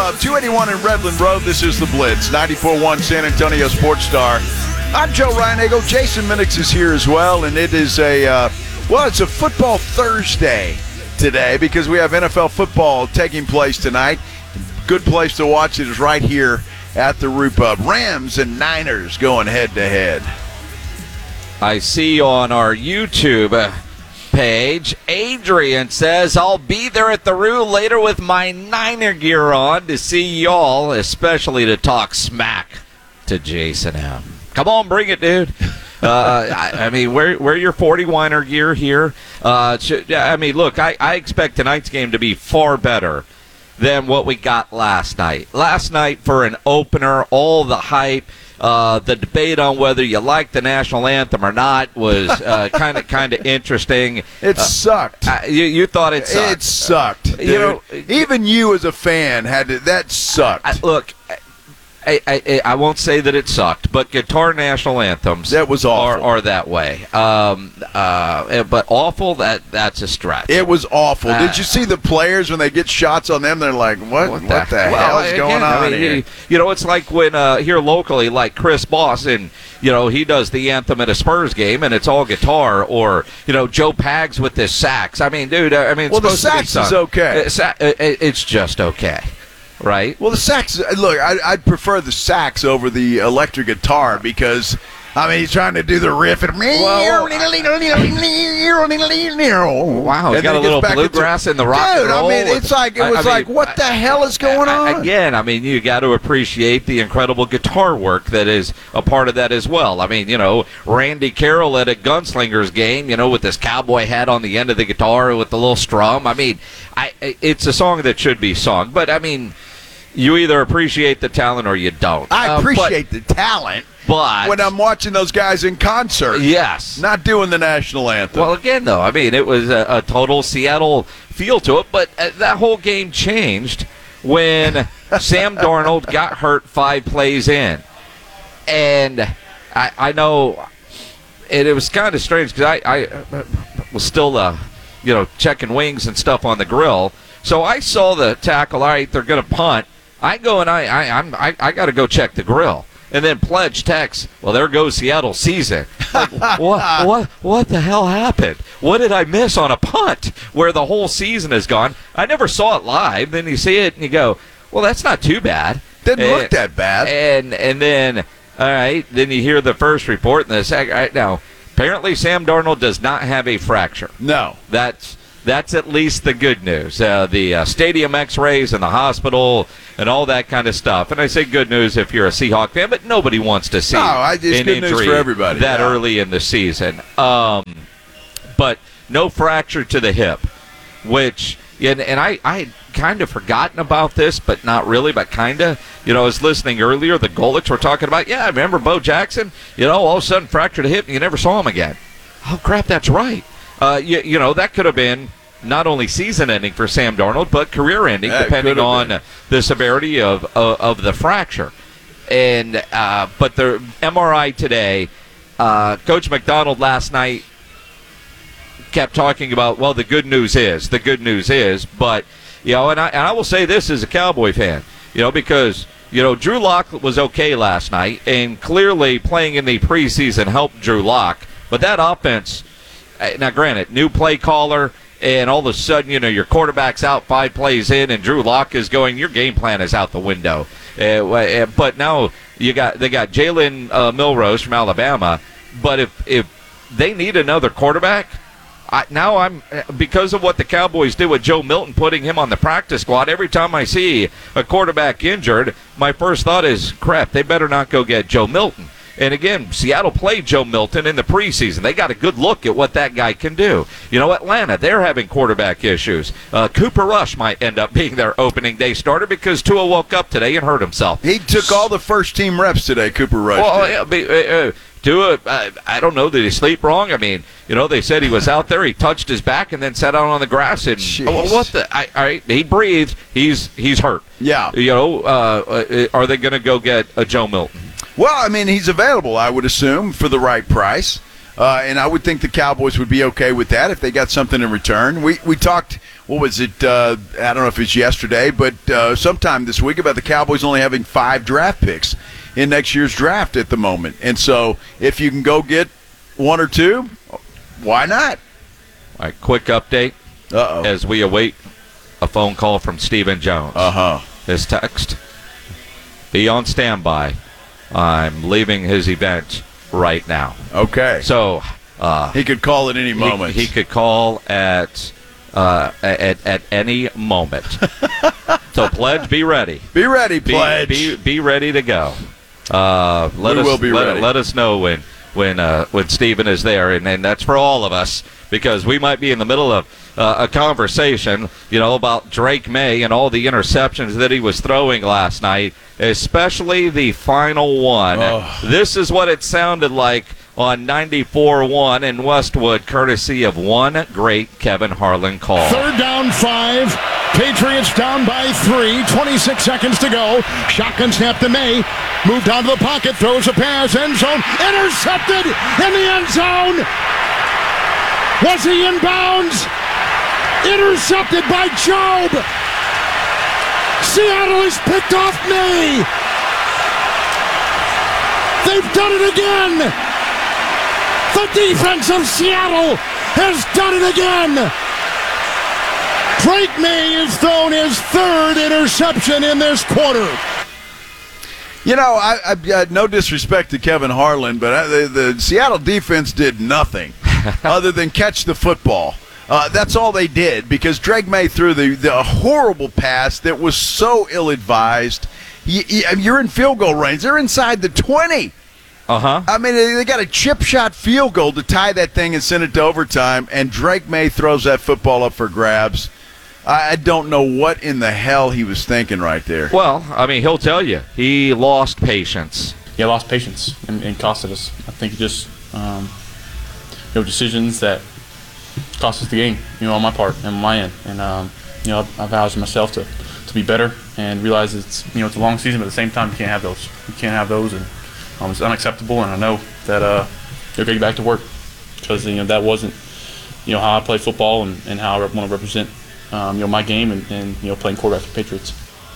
Club, 281 in Redland Road. This is The Blitz, 94.1 San Antonio Sports Star. I'm Joe Reinagle. Jason Minix is here as well, and it is it's a football Thursday today because we have NFL football taking place tonight. Good place to watch it is right here at the Root Pub. Rams and Niners going head-to-head. I see on our YouTube page, Adrian says, I'll be there at the Root later with my Niner gear on to see y'all, especially to talk smack to Jason M. Come on, bring it, dude. I mean, wear your 40-winer gear here. Look, I expect tonight's game to be far better than what we got last night. Last night, for an opener, all the hype, the debate on whether you like the national anthem or not was kind of interesting. It sucked. You thought it sucked. It sucked. Dude. Even you as a fan that sucked. Look, I won't say that it sucked, but guitar national anthems that was awful. Are that way. But awful, that's a stretch. It was awful. Did you see the players when they get shots on them? They're like, what the hell is going on here? It's like when here locally, like Chris Boss, and he does the anthem at a Spurs game, and it's all guitar, or Joe Pags with this sax. I mean, dude. It's the sax is okay. It's just okay. Right. Well, the sax. Look, I'd prefer the sax over the electric guitar because, he's trying to do the riff and wow, he's got a little bluegrass in the rock and roll. It was like, what the hell is going on? Again, you got to appreciate the incredible guitar work that is a part of that as well. Randy Carroll at a Gunslingers game, with this cowboy hat on the end of the guitar with the little strum. It's a song that should be sung, but you either appreciate the talent or you don't. I appreciate the talent, but when I'm watching those guys in concert, yes, not doing the national anthem. Well, again, though, it was a total Seattle feel to it, but that whole game changed when Sam Darnold got hurt 5 plays in. And I know it was kind of strange because I was still, checking wings and stuff on the grill. So I saw the tackle. All right, they're going to punt. I go and I got to go check the grill. And then Pledge texts, well, there goes Seattle season. Like, what the hell happened? What did I miss on a punt where the whole season is gone? I never saw it live. Then you see it and you go, well, that's not too bad. Didn't look that bad. And then, all right, then you hear the first report and the second. Right now, apparently Sam Darnold does not have a fracture. No. That's at least the good news. The stadium x-rays and the hospital and all that kind of stuff. And I say good news if you're a Seahawk fan, but nobody wants to see it's an good injury news for everybody. that early in the season. But no fracture to the hip, which, and I had kind of forgotten about this, but not really, but kind of. I was listening earlier, the Golics were talking about, I remember Bo Jackson, all of a sudden fractured a hip and you never saw him again. Oh, crap, that's right. That could have been not only season-ending for Sam Darnold, but career-ending, depending on the severity of the fracture. And but the MRI today, Coach McDonald last night kept talking about, well, the good news is, but and I will say this as a Cowboy fan, because Drew Lock was okay last night, and clearly playing in the preseason helped Drew Lock, but that offense. Now, granted, new play caller, and all of a sudden, your quarterback's out 5 plays in, and Drew Lock is going, your game plan is out the window. But now they got Jalen Milrose from Alabama. But if they need another quarterback, I'm because of what the Cowboys did with Joe Milton, putting him on the practice squad. Every time I see a quarterback injured, my first thought is, crap, they better not go get Joe Milton. And again, Seattle played Joe Milton in the preseason. They got a good look at what that guy can do. Atlanta, they're having quarterback issues. Cooper Rush might end up being their opening day starter because Tua woke up today and hurt himself. He took all the first-team reps today, Cooper Rush. Well, Tua, I don't know, did he sleep wrong? They said he was out there, he touched his back and then sat out on the grass. And he breathed. He's hurt. Yeah. Are they going to go get a Joe Milton? Well, he's available, I would assume, for the right price. And I would think the Cowboys would be okay with that if they got something in return. We talked, what was it, I don't know if it's yesterday, but sometime this week about the Cowboys only having 5 draft picks in next year's draft at the moment. And so if you can go get 1 or 2, why not? All right, quick update. Uh-oh. As we await a phone call from Stephen Jones. Uh-huh. His text, be on standby. I'm leaving his event right now. Okay. So he could call at any moment. He could call at any moment. So Pledge, be ready. Be ready, Pledge. Be ready to go. Let us know when Stephen is there, and that's for all of us, because we might be in the middle of a conversation, about Drake May and all the interceptions that he was throwing last night, especially the final one. Oh. This is what it sounded like on 94.1 in Westwood, courtesy of one great Kevin Harlan call. 3rd down, 5. Patriots down by 3. 26 seconds to go. Shotgun snap to May. Moved out of the pocket. Throws a pass. End zone. Intercepted in the end zone. Was he in bounds? Intercepted by Job. Seattle has picked off May. They've done it again. The defense of Seattle has done it again. Drake May has thrown his 3rd interception in this quarter. I no disrespect to Kevin Harlan, but the Seattle defense did nothing other than catch the football. That's all they did, because Drake May threw the horrible pass that was so ill-advised. You're in field goal range. They're inside the 20. Uh-huh. I mean, they got a chip shot field goal to tie that thing and send it to overtime, and Drake May throws that football up for grabs. I don't know what in the hell he was thinking right there. Well, I mean, he'll tell you. He lost patience. Yeah, lost patience and costed us. I think just decisions that cost us the game, on my part and on my end. And, I've vowed to myself to be better and realize it's a long season, but at the same time, you can't have those. You can't have those, and it's unacceptable. And I know that they'll get back to work, because, that wasn't, how I play football and how I want to represent, my game and playing quarterback for the Patriots.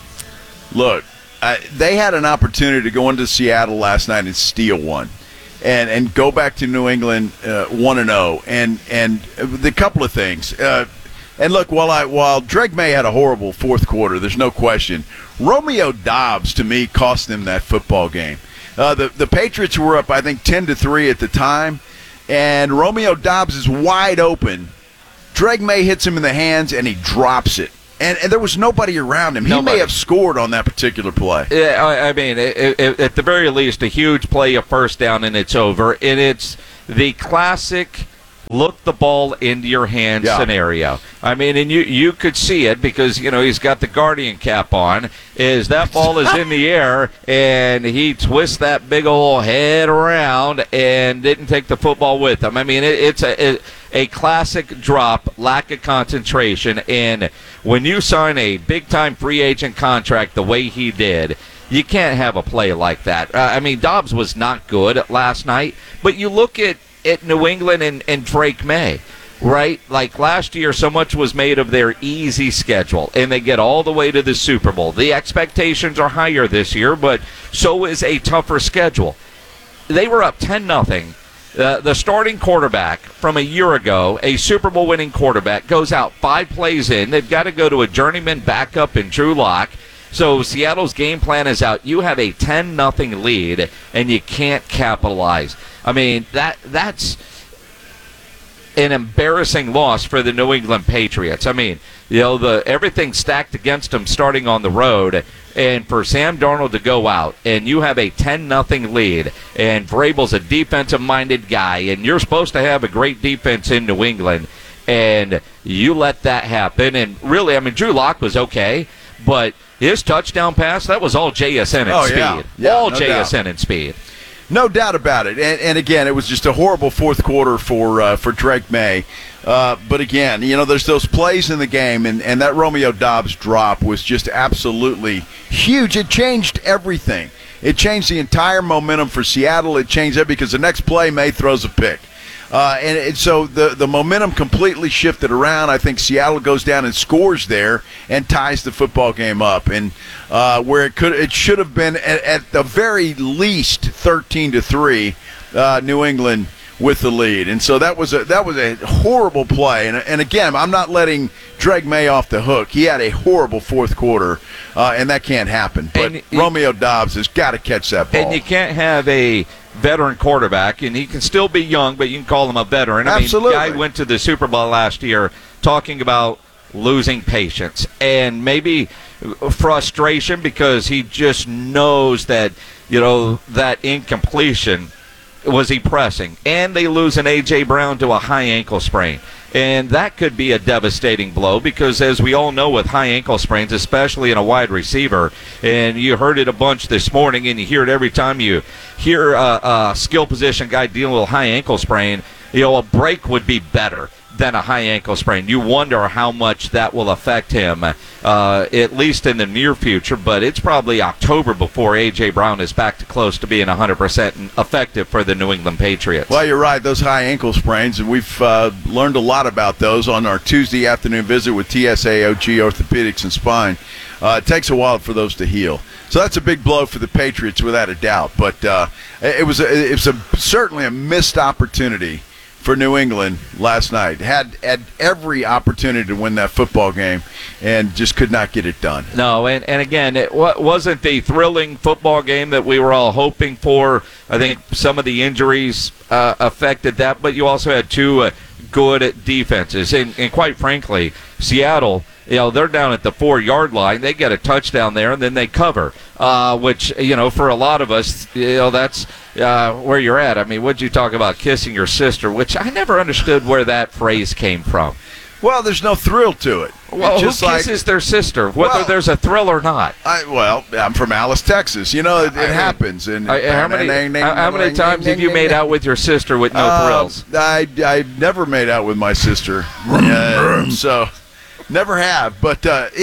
Look, they had an opportunity to go into Seattle last night and steal one. And go back to New England 1-0, and the couple of things. And look, while Drake May had a horrible fourth quarter, there's no question. Romeo Doubs, to me, cost them that football game. The Patriots were up, I think, 10-3 at the time, and Romeo Doubs is wide open. Drake May hits him in the hands, and he drops it. And there was nobody around him. He may have scored on that particular play. Yeah, I mean, at the very least, a huge play, a first down, and it's over. And it's the classic look the ball into your hand scenario. I mean, and you could see it, because, he's got the Guardian cap on, is that ball is in the air, and he twists that big old head around and didn't take the football with him. I mean, it's a classic drop, lack of concentration, and when you sign a big-time free agent contract the way he did, you can't have a play like that. I mean, Doubs was not good last night, but you look at New England and Drake May, right? Like last year, so much was made of their easy schedule, and they get all the way to the Super Bowl. The expectations are higher this year, but so is a tougher schedule. They were up 10-0. The starting quarterback from a year ago, a Super Bowl winning quarterback, goes out 5 plays in. They've got to go to a journeyman backup in Drew Lock. So Seattle's game plan is out. You have a 10-0 lead, and you can't capitalize. I mean, that's an embarrassing loss for the New England Patriots. I mean, everything stacked against them starting on the road, and for Sam Darnold to go out and you have a 10-0 lead, and Vrabel's a defensive-minded guy, and you're supposed to have a great defense in New England, and you let that happen. And really, I mean, Drew Lock was okay, but his touchdown pass, that was all JSN and speed. Yeah, all no JSN doubt. and speed. No doubt about it. And again, it was just a horrible fourth quarter for Drake May. But again, there's those plays in the game, and that Romeo Doubs drop was just absolutely huge. It changed everything. It changed the entire momentum for Seattle. It changed it because the next play, May throws a pick. And so the momentum completely shifted around. I think Seattle goes down and scores there and ties the football game up. And where it should have been at the very least 13-3, New England with the lead. And so that was a horrible play. And again, I'm not letting Drake May off the hook. He had a horrible fourth quarter, and that can't happen. But Romeo Doubs has got to catch that ball. And you can't have a veteran quarterback, and he can still be young, but you can call him a veteran. Absolutely. I mean, guy went to the Super Bowl last year talking about losing patience and maybe frustration because he just knows that, that incompletion was he pressing. And they lose an A.J. Brown to a high ankle sprain. And that could be a devastating blow because, as we all know with high ankle sprains, especially in a wide receiver, and you heard it a bunch this morning and you hear it every time you hear a skill position guy dealing with a high ankle sprain, a break would be better than a high ankle sprain. You wonder how much that will affect him, at least in the near future, but it's probably October before A.J. Brown is back to close to being 100% effective for the New England Patriots. Well, you're right, those high ankle sprains, and we've learned a lot about those on our Tuesday afternoon visit with TSAOG Orthopedics and Spine. It takes a while for those to heal. So that's a big blow for the Patriots without a doubt, but it was certainly a missed opportunity for New England last night. Had every opportunity to win that football game and just could not get it done. No, and again, it wasn't the thrilling football game that we were all hoping for. I think some of the injuries affected that, but you also had two good defenses. And quite frankly, Seattle, they're down at the 4-yard line. They get a touchdown there, and then they cover, which, for a lot of us, that's where you're at. I mean, what'd you talk about kissing your sister, which I never understood where that phrase came from. Well, there's no thrill to it. Well, who kisses their sister, whether there's a thrill or not? I'm from Alice, Texas. It happens. And how many times have you made out with your sister with no thrills? I never made out with my sister. So... Never have, but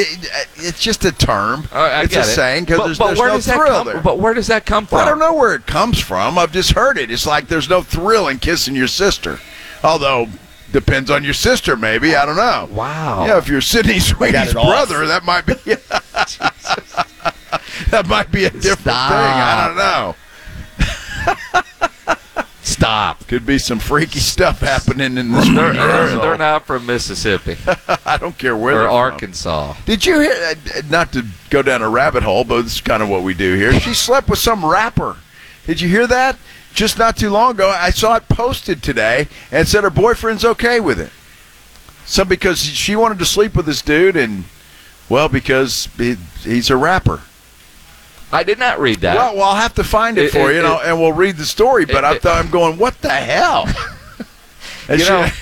it's just a term. It's a saying because there's no thrill there. But where does that come from? I don't know where it comes from. I've just heard it. It's like there's no thrill in kissing your sister. Although, depends on your sister, maybe. I don't know. Wow. Yeah, if you're Sidney Sweeney's brother, that might be that might be a different thing. I don't know. Stop. Could be some freaky stuff happening in this. They're not from Mississippi. I don't care where they're Arkansas. From. Did you hear? Not to go down a rabbit hole, but this is kind of what we do here. She slept with some rapper. Did you hear that? Just not too long ago, I saw it posted today and said her boyfriend's okay with it. So because she wanted to sleep with this dude, and because he's a rapper. I did not read that. Well, I'll have to find it for you, and we'll read the story. But I'm going, what the hell?